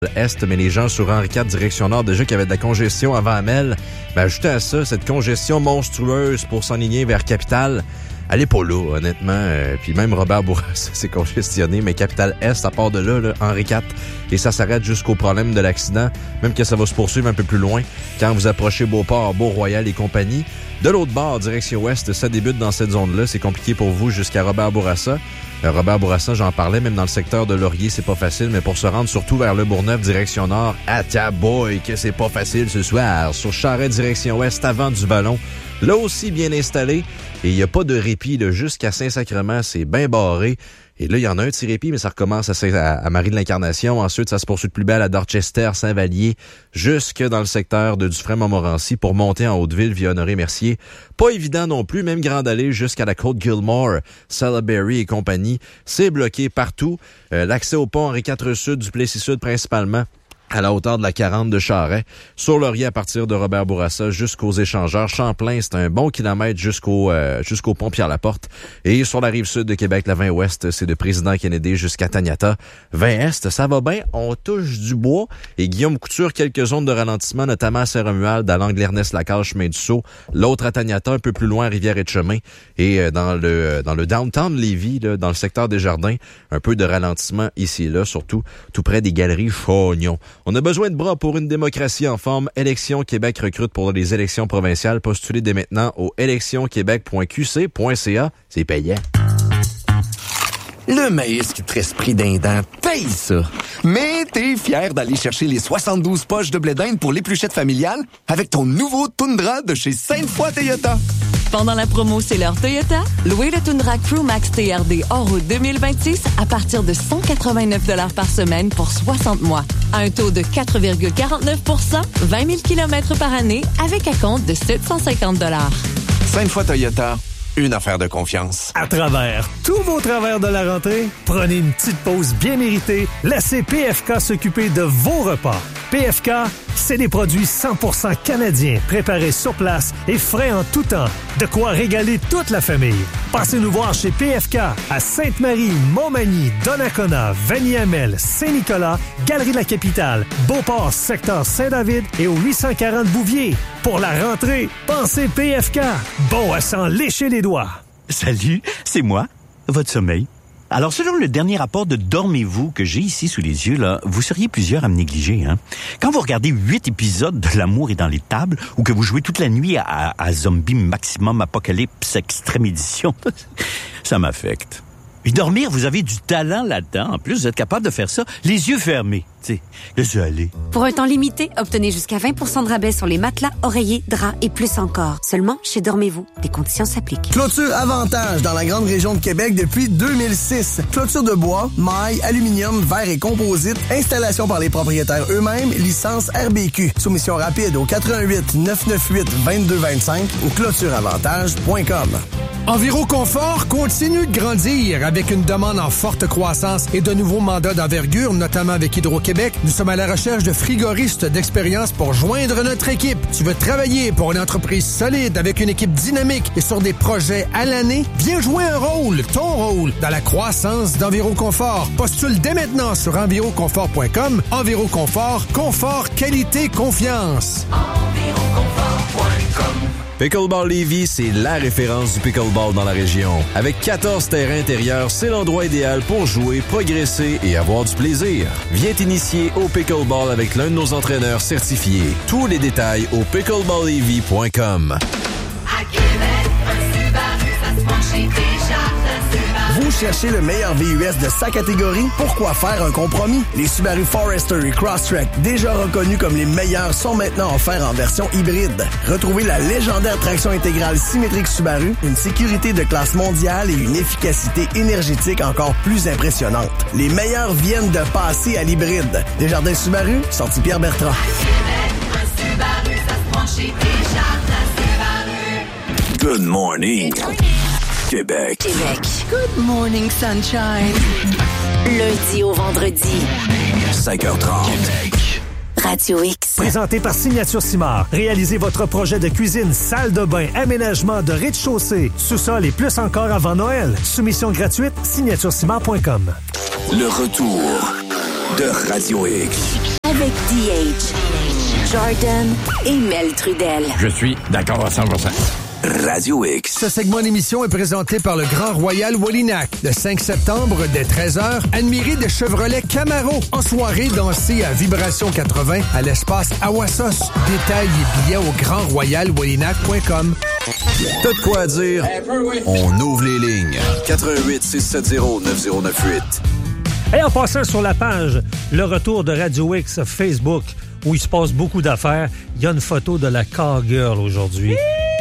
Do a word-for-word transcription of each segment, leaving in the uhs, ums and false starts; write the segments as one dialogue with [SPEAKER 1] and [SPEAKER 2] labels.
[SPEAKER 1] Est, mais les gens sur Henri quatre, direction nord, déjà qu'il y avait de la congestion avant Amel. Ben, ajouté à ça, cette congestion monstrueuse pour s'enligner vers Capitale, elle est pas là, honnêtement. Euh, puis même Robert Bourassa s'est congestionné, mais Capitale Est, à part de là, là Henri quatre, et ça s'arrête jusqu'au problème de l'accident, même que ça va se poursuivre un peu plus loin quand vous approchez Beauport, Beau-Royal et compagnie. De l'autre bord, direction ouest, ça débute dans cette zone-là. C'est compliqué pour vous jusqu'à Robert Bourassa. Euh, Robert Bourassa, j'en parlais, même dans le secteur de Laurier, c'est pas facile, mais pour se rendre surtout vers le Bourgneuf, direction nord, à ta boy, que c'est pas facile ce soir. Sur Charret, direction ouest, avant du ballon, là aussi bien installé, et il n'y a pas de répit, là, jusqu'à Saint-Sacrement, c'est bien barré. Et là, il y en a un petit répit, mais ça recommence à, à, à Marie de l'Incarnation. Ensuite, ça se poursuit de plus belle à Dorchester, Saint-Vallier, jusque dans le secteur de Dufresne-Montmorency pour monter en Haute-Ville via Honoré-Mercier. Pas évident non plus, même Grande Allée jusqu'à la côte Gilmore, Salaberry et compagnie. C'est bloqué partout. Euh, l'accès au pont Henri quatre Sud, Duplessis-Sud principalement, à la hauteur de la quarante de Charret. Sur Laurier, à partir de Robert Bourassa jusqu'aux échangeurs. Champlain, c'est un bon kilomètre jusqu'au euh, jusqu'au pont Pierre-Laporte. Et sur la rive sud de Québec, la vingt ouest, c'est de Président Kennedy jusqu'à Taniata. vingt est, ça va bien, on touche du bois. Et Guillaume Couture, quelques zones de ralentissement, notamment à Saint-Romuald, à l'angle Ernest-Lacache, chemin du Sceau. L'autre à Taniata, un peu plus loin, Rivière-et-Chemin. Et euh, dans le dans le downtown de Lévis, là, dans le secteur des Jardins, un peu de ralentissement ici et là, surtout tout près des galeries Chagnon. On a besoin de bras pour une démocratie en forme. Élections Québec recrute pour les élections provinciales. Postulez dès maintenant au élections québec point q c point c a. C'est payant.
[SPEAKER 2] Le maïs qui te reste pris d'un dent, paye ça! Mais t'es fier d'aller chercher les soixante-douze poches de blé d'Inde pour l'épluchette familiale avec ton nouveau Tundra de chez Sainte-Foy Toyota.
[SPEAKER 3] Pendant la promo C'est l'heure Toyota, louez le Tundra Crew Max T R D hors route deux mille vingt-six à partir de cent quatre-vingt-neuf dollars par semaine pour soixante mois. À un taux de quatre virgule quarante-neuf pour cent, vingt mille kilomètres par année avec un compte de sept cent cinquante dollars.
[SPEAKER 2] Sainte-Foy Toyota, une affaire de confiance.
[SPEAKER 4] À travers tous vos travers de la rentrée, prenez une petite pause bien méritée. Laissez P F K s'occuper de vos repas. P F K, c'est des produits cent pour cent canadiens, préparés sur place et frais en tout temps. De quoi régaler toute la famille. Passez nous voir chez P F K à Sainte-Marie, Montmagny, Donnacona, Vanier-Amel, Saint-Nicolas, Galerie de la Capitale, Beauport, secteur Saint-David et au huit cent quarante Bouvier. Pour la rentrée, pensez P F K. Bon à s'en lécher les doigts.
[SPEAKER 5] Salut, c'est moi, votre sommeil. Alors, selon le dernier rapport de Dormez-vous que j'ai ici sous les yeux, là, vous seriez plusieurs à me négliger, hein. Quand vous regardez huit épisodes de L'amour est dans les tables ou que vous jouez toute la nuit à, à, à Zombie Maximum Apocalypse Extrême Édition, ça m'affecte. Et dormir, vous avez du talent là-dedans. En plus, vous êtes capable de faire ça les yeux fermés. Tu sais, laissez aller.
[SPEAKER 6] Pour un temps limité, obtenez jusqu'à vingt pour cent de rabais sur les matelas, oreillers, draps et plus encore. Seulement chez Dormez-vous. Des conditions s'appliquent.
[SPEAKER 7] Clôture Avantage dans la grande région de Québec depuis deux mille six. Clôture de bois, maille, aluminium, verre et composite. Installation par les propriétaires eux-mêmes. Licence R B Q. Soumission rapide au quatre un huit neuf neuf huit deux deux deux cinq ou clôtureavantage point com.
[SPEAKER 8] Enviroconfort continue de grandir avec une demande en forte croissance et de nouveaux mandats d'envergure, notamment avec Hydro-Québec. Nous sommes à la recherche de frigoristes d'expérience pour joindre notre équipe. Tu veux travailler pour une entreprise solide avec une équipe dynamique et sur des projets à l'année? Viens jouer un rôle, ton rôle, dans la croissance d'Enviroconfort. Postule dès maintenant sur enviroconfort point com. Enviroconfort, confort, qualité, confiance.
[SPEAKER 9] enviroconfort point com.
[SPEAKER 1] Pickleball Lévis, c'est la référence du pickleball dans la région. Avec quatorze terrains intérieurs, c'est l'endroit idéal pour jouer, progresser et avoir du plaisir. Viens t'initier au pickleball avec l'un de nos entraîneurs certifiés. Tous les détails au pickleball lévis point com.
[SPEAKER 9] À Québec, un Subaru, ça se penche chez Desjardins Subaru.
[SPEAKER 7] Vous cherchez le meilleur V U S de sa catégorie? Pourquoi faire un compromis? Les Subaru Forester et Crosstrek, déjà reconnus comme les meilleurs, sont maintenant offerts en version hybride. Retrouvez la légendaire traction intégrale symétrique Subaru, une sécurité de classe mondiale et une efficacité énergétique encore plus impressionnante. Les meilleurs viennent de passer à l'hybride. Desjardins Subaru, sortie Pierre Bertrand.
[SPEAKER 9] À Québec, un Subaru, ça se penche chez Desjardins Subaru.
[SPEAKER 10] Good morning, Québec.
[SPEAKER 3] Québec. Good morning, sunshine. Lundi au vendredi.
[SPEAKER 10] cinq heures trente.
[SPEAKER 3] Québec. Radio X.
[SPEAKER 4] Présenté par Signature Simard. Réalisez votre projet de cuisine, salle de bain, aménagement de rez-de-chaussée, sous-sol et plus encore avant Noël. Soumission gratuite, signature simard point com.
[SPEAKER 10] Le retour de Radio X.
[SPEAKER 11] avec D H, Jordan et Mel Trudel.
[SPEAKER 10] Je suis d'accord à cent pour cent. Radio X.
[SPEAKER 8] Ce segment d'émission est présenté par le Grand Royal Wallinac. Le cinq septembre, dès treize heures, admirez des Chevrolet Camaro. En soirée, dansez à Vibration quatre-vingts à l'espace Awassos. Détails et billets au grand royal wallinac point com.
[SPEAKER 1] T'as de quoi dire? On ouvre les lignes. quatre un huit six sept zéro neuf zéro neuf huit.
[SPEAKER 4] Et en passant sur la page, le retour de Radio X Facebook, où il se passe beaucoup d'affaires, il y a une photo de la Cowgirl aujourd'hui.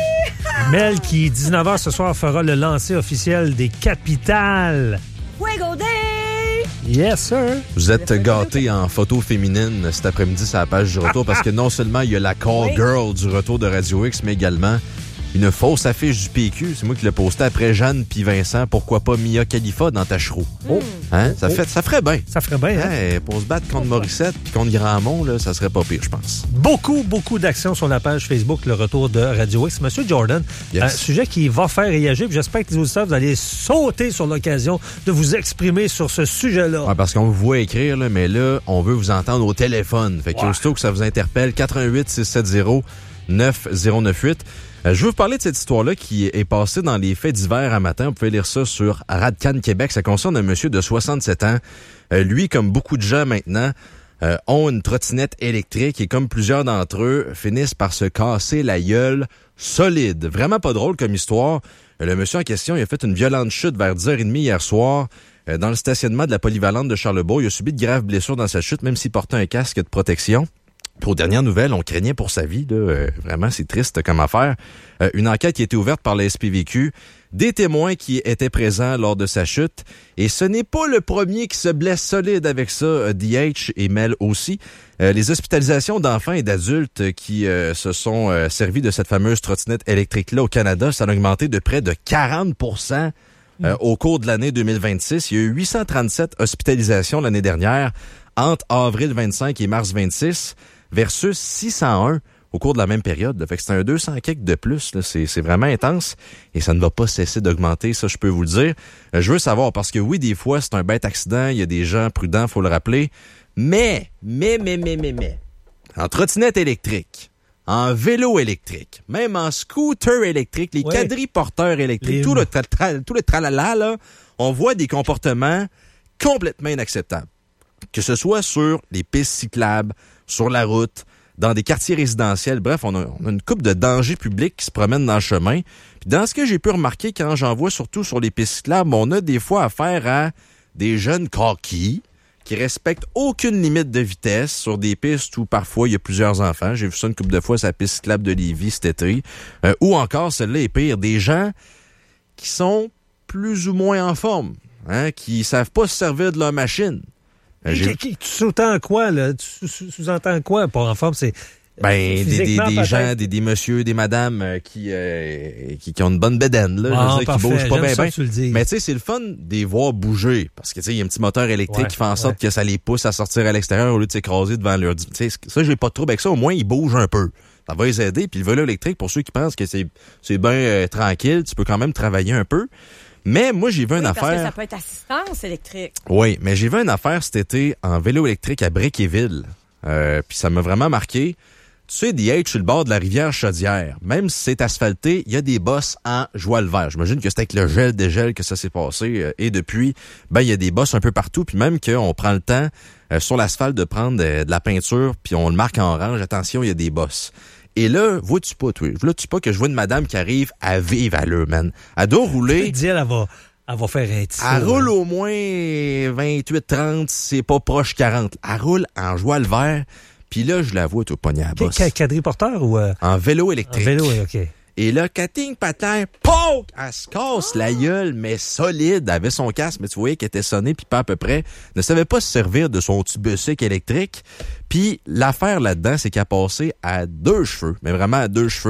[SPEAKER 4] Mel, qui, dix-neuf heures ce soir, fera le lancer officiel des Capitales.
[SPEAKER 12] Fuego Day!
[SPEAKER 4] Yes, sir!
[SPEAKER 1] Vous êtes gâtés en photo féminine cet après-midi sur la page du retour parce que non seulement il y a la Call Girl du retour de Radio X, mais également une fausse affiche du P Q. C'est moi qui l'ai posté après Jeanne puis Vincent. Pourquoi pas Mia Khalifa dans Tachereau?
[SPEAKER 4] Oh!
[SPEAKER 1] Hein? Ça,
[SPEAKER 4] oh.
[SPEAKER 1] fait, ça ferait bien.
[SPEAKER 4] Ça ferait bien, hein?
[SPEAKER 1] Hey, pour se battre contre Morissette puis contre Grandmont, là, ça serait pas pire, je pense.
[SPEAKER 4] Beaucoup, beaucoup d'actions sur la page Facebook, le retour de Radio X. Monsieur Jordan,
[SPEAKER 1] yes.
[SPEAKER 4] Un sujet qui va faire réagir. Puis j'espère que les auditeurs, vous allez sauter sur l'occasion de vous exprimer sur ce sujet-là.
[SPEAKER 1] Ouais, parce qu'on vous voit écrire, là, mais là, on veut vous entendre au téléphone. Fait que
[SPEAKER 4] ouais.
[SPEAKER 1] aussitôt que ça vous interpelle, quatre un huit six sept zéro neuf zéro neuf huit. Euh, je veux vous parler de cette histoire-là qui est passée dans les faits divers à matin. Vous pouvez lire ça sur Radcan Québec. Ça concerne un monsieur de soixante-sept ans. Euh, lui, comme beaucoup de gens maintenant, euh, ont une trottinette électrique et comme plusieurs d'entre eux, finissent par se casser la gueule solide. Vraiment pas drôle comme histoire. Euh, le monsieur en question, il a fait une violente chute vers dix heures trente hier soir euh, dans le stationnement de la polyvalente de Charlebourg. Il a subi de graves blessures dans sa chute, même s'il portait un casque de protection. Pour dernière nouvelle, on craignait pour sa vie. Là. Euh, vraiment, c'est triste comme affaire. Euh, une enquête qui a été ouverte par la S P V Q. Des témoins qui étaient présents lors de sa chute. Et ce n'est pas le premier qui se blesse solide avec ça. Euh, D H et Mel aussi. Euh, les hospitalisations d'enfants et d'adultes qui euh, se sont euh, servis de cette fameuse trottinette électrique-là au Canada, ça a augmenté de près de quarante pour cent euh, au cours de l'année deux mille vingt-six. Il y a eu huit cent trente-sept hospitalisations l'année dernière entre avril vingt-cinq et mars vingt-six. Versus six cent un au cours de la même période. Là. Fait que c'est un deux cents quelques de plus. Là. C'est, c'est vraiment intense et ça ne va pas cesser d'augmenter, ça je peux vous le dire. Euh, je veux savoir, parce que oui, des fois, c'est un bête accident, il y a des gens prudents, faut le rappeler. Mais, mais, mais, mais, mais, mais, en trottinette électrique, en vélo électrique, même en scooter électrique, les ouais. quadriporteurs électriques, les... tout le tra- tra- tout le tralala, là, on voit des comportements complètement inacceptables. Que ce soit sur les pistes cyclables, sur la route, dans des quartiers résidentiels. Bref, on a, on a une couple de dangers publics qui se promènent dans le chemin. Puis dans ce que j'ai pu remarquer quand j'en vois surtout sur les pistes cyclables, on a des fois affaire à des jeunes coquilles qui respectent aucune limite de vitesse sur des pistes où parfois il y a plusieurs enfants. J'ai vu ça une couple de fois sur la piste cyclable de Lévis cet été. Euh, ou encore, celle-là est pire, des gens qui sont plus ou moins en forme, hein, qui savent pas se servir de leur machine.
[SPEAKER 4] J'ai... Tu sous-entends quoi, là? Tu sous-entends quoi, pas en forme? C'est...
[SPEAKER 1] Ben, des, des, des gens, des, des messieurs, des madames euh, qui, euh, qui qui ont une bonne bédaine, là,
[SPEAKER 4] ah,
[SPEAKER 1] je veux dire, qui bougent pas bien,
[SPEAKER 4] bien.
[SPEAKER 1] Mais tu sais, c'est le fun de les voir bouger. Parce que tu sais, il y a un petit moteur électrique ouais, qui fait en sorte ouais. que ça les pousse à sortir à l'extérieur au lieu de s'écraser devant leur... Tu sais, ça, j'ai pas de trouble avec ça. Au moins, ils bougent un peu. Ça va les aider. Puis le vélo électrique, pour ceux qui pensent que c'est, c'est bien euh, tranquille, tu peux quand même travailler un peu. Mais moi, j'ai vu une
[SPEAKER 12] oui,
[SPEAKER 1] affaire...
[SPEAKER 12] Parce que ça peut être assistance électrique.
[SPEAKER 1] Oui, mais j'ai vu une affaire cet été en vélo électrique à Bréquéville. Euh, puis ça m'a vraiment marqué. Tu sais, D H, sur le bord de la rivière Chaudière, même si c'est asphalté, il y a des bosses en joie le vert. J'imagine que c'est avec le gel dégel que ça s'est passé. Euh, et depuis, ben il y a des bosses un peu partout. Puis même qu'on prend le temps euh, sur l'asphalte de prendre de, de la peinture, puis on le marque en orange. Attention, il y a des bosses. Et là, vois-tu pas, toi? Vois-tu pas que je vois une madame qui arrive à vivre à l'heure, man? Elle doit rouler.
[SPEAKER 4] Tu dis, elle va, elle va faire un petit.
[SPEAKER 1] Elle roule au moins vingt-huit trente, c'est pas proche quarante. Elle roule en joie le vert. Puis là, je la vois, toi, pogné à la bosse.
[SPEAKER 4] Quadriporteur ou... Euh...
[SPEAKER 1] En vélo électrique.
[SPEAKER 4] En vélo, OK.
[SPEAKER 1] Et là, Kating Patin, poc! Elle se casse oh! la gueule, mais solide. Elle avait son casque, mais tu voyais qu'elle était sonnée, puis pas à peu près. Ne savait pas se servir de son petit bussic électrique. Puis l'affaire là-dedans, c'est qu'elle a passé à deux cheveux, mais vraiment à deux cheveux,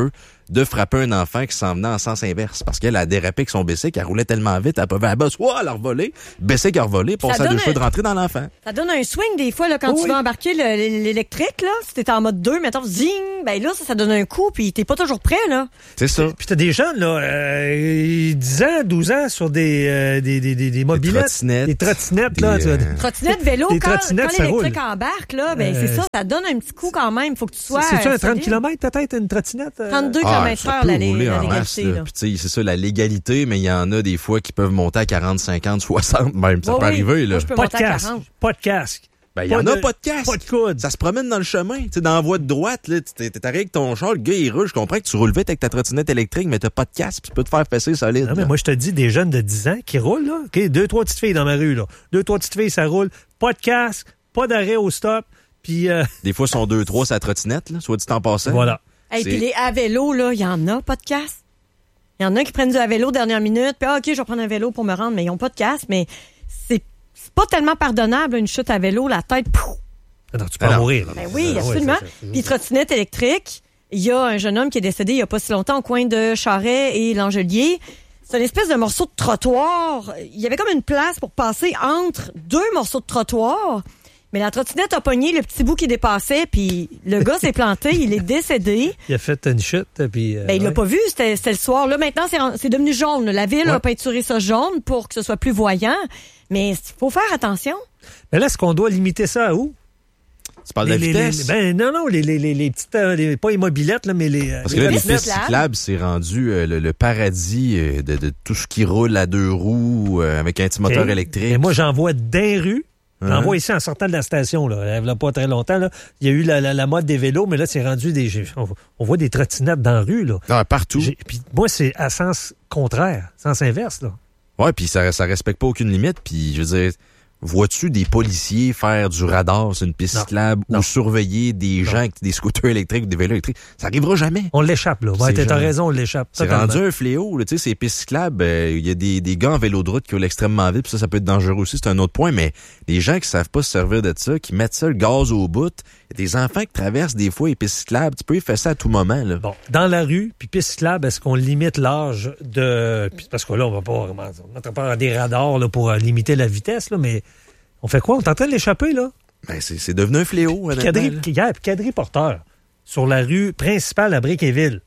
[SPEAKER 1] de frapper un enfant qui s'en venait en sens inverse. Parce qu'elle a dérapé avec son bicycle, elle roulait tellement vite, elle pouvait à la bosse, ouah, elle a revolé, bicycle a revolé, pour ça a deux choix de rentrer dans l'enfant.
[SPEAKER 12] Ça donne un swing des fois, là, quand
[SPEAKER 1] oui.
[SPEAKER 12] tu vas embarquer le, l'électrique, là, si t'es en mode deux, mettons, zing, ben là, ça, ça donne un coup, puis t'es pas toujours prêt, là.
[SPEAKER 1] C'est ça.
[SPEAKER 4] Puis t'as des jeunes, là, euh, dix ans, douze ans, sur des, euh, des, des, des, des mobilettes. Des trottinettes. Des trottinettes, là.
[SPEAKER 1] Des,
[SPEAKER 4] tu vois,
[SPEAKER 1] euh...
[SPEAKER 12] Trottinette, vélo,
[SPEAKER 4] des
[SPEAKER 12] quand, quand l'électrique
[SPEAKER 4] roule.
[SPEAKER 12] embarque, là, ben euh, c'est ça, ça donne un petit coup quand même, faut que tu sois...
[SPEAKER 4] C'est-tu un trente
[SPEAKER 12] solide.
[SPEAKER 4] kilomètres, peut-être, une trottinette? Euh...
[SPEAKER 12] trente-deux
[SPEAKER 1] ah,
[SPEAKER 12] kilomètres heure, la, la légalité, là.
[SPEAKER 1] Puis tu sais, c'est ça, la légalité, mais il y en a des fois qui peuvent monter à quarante, cinquante, soixante même. Ça
[SPEAKER 12] oh,
[SPEAKER 1] peut
[SPEAKER 12] oui.
[SPEAKER 1] arriver, là.
[SPEAKER 12] Moi, je peux
[SPEAKER 4] pas
[SPEAKER 12] monter
[SPEAKER 4] de
[SPEAKER 12] à
[SPEAKER 4] casque.
[SPEAKER 12] quarante.
[SPEAKER 4] Pas de casque.
[SPEAKER 1] Ben, il y en a
[SPEAKER 4] de,
[SPEAKER 1] pas de casque.
[SPEAKER 4] Pas de coude.
[SPEAKER 1] Ça se promène dans le chemin. Tu sais, dans la voie de droite, là, t'es avec ton char, le gars, il roule. Je comprends que tu roules vite avec ta trottinette électrique, mais t'as pas de casque, tu peux te faire fesser solide.
[SPEAKER 4] Non, mais moi, je te dis, des jeunes de dix ans qui roulent, là. OK, deux, trois petites filles dans ma rue, là. Deux, trois petites filles, ça roule. Pas de casque, pas d'arrêt au stop. Puis, euh...
[SPEAKER 1] des fois, sont deux, trois, sa trottinette, là, soit dit en passant.
[SPEAKER 4] Voilà.
[SPEAKER 12] Et puis les à vélo, là, il y en a pas de casque. Il y en a qui prennent du à vélo dernière minute, puis ah, OK, je vais prendre un vélo pour me rendre, mais ils ont pas de casque, mais c'est, c'est pas tellement pardonnable, une chute à vélo, la tête, pouf!
[SPEAKER 4] Non, tu peux en mourir. Là.
[SPEAKER 12] Ben oui,
[SPEAKER 4] ah,
[SPEAKER 12] absolument.
[SPEAKER 4] Oui, c'est, c'est,
[SPEAKER 12] puis trottinette électrique, il y a un jeune homme qui est décédé il y a pas si longtemps au coin de Charest et Langelier. C'est une espèce de morceau de trottoir. Il y avait comme une place pour passer entre deux morceaux de trottoir. Mais la trottinette a pogné le petit bout qui dépassait, puis le gars s'est planté, il est décédé.
[SPEAKER 4] Il a fait une chute, puis... Euh,
[SPEAKER 12] ben, il
[SPEAKER 4] ouais.
[SPEAKER 12] l'a pas vu, c'était, c'était le soir. Là, maintenant, c'est, c'est devenu jaune. La ville ouais. a peinturé ça jaune pour que ce soit plus voyant. Mais il faut faire attention.
[SPEAKER 4] Mais là, est-ce qu'on doit limiter ça à où?
[SPEAKER 1] Tu parles de la
[SPEAKER 4] les,
[SPEAKER 1] vitesse?
[SPEAKER 4] Les, ben non, non, les, les, les, les petites... Euh, les, pas les mobilettes, là, mais les...
[SPEAKER 1] Parce
[SPEAKER 4] les
[SPEAKER 1] que là, les pistes cyclables, c'est rendu euh, le, le paradis euh, de, de tout ce qui roule à deux roues euh, avec un petit moteur
[SPEAKER 4] okay.
[SPEAKER 1] électrique.
[SPEAKER 4] Et moi, j'en vois des rues.
[SPEAKER 1] Hein?
[SPEAKER 4] J'en vois ici en sortant de la station, là. Il n'y a pas très longtemps, là. Il y a eu la, la, la mode des vélos, mais là, c'est rendu des... On, on voit des trottinettes dans la rue, là.
[SPEAKER 1] Ah, partout.
[SPEAKER 4] Puis moi, c'est à sens contraire, sens inverse, là.
[SPEAKER 1] Ouais, puis ça, ça respecte pas aucune limite. Puis, je veux dire, vois-tu des policiers faire du radar sur une piste
[SPEAKER 4] non.
[SPEAKER 1] cyclable
[SPEAKER 4] non.
[SPEAKER 1] ou surveiller des
[SPEAKER 4] non.
[SPEAKER 1] gens avec des scooters électriques ou des vélos électriques? Ça arrivera jamais.
[SPEAKER 4] On l'échappe, là. Ouais, t'as
[SPEAKER 1] jamais...
[SPEAKER 4] raison, on l'échappe.
[SPEAKER 1] C'est
[SPEAKER 4] totalement.
[SPEAKER 1] rendu un fléau, là. Tu sais, ces pistes cyclables, il euh, y a des, des gars en vélo de route qui roulent extrêmement vite, puis ça, ça peut être dangereux aussi, c'est un autre point, mais les gens qui savent pas se servir de ça, qui mettent ça le gaz au bout, il y a des enfants qui traversent des fois les pistes cyclables, tu peux y faire ça à tout moment, là.
[SPEAKER 4] Bon, dans la rue, puis piste cyclable, est-ce qu'on limite l'âge de... Parce que là, on va pas vraiment... On n'entend pas des radars là, pour limiter la vitesse, là, mais on fait quoi? On est en train de l'échapper, là?
[SPEAKER 1] Ben, c'est, c'est devenu un fléau,
[SPEAKER 4] quadri, hier, puis quadriporteur sur la rue principale à Bréquéville.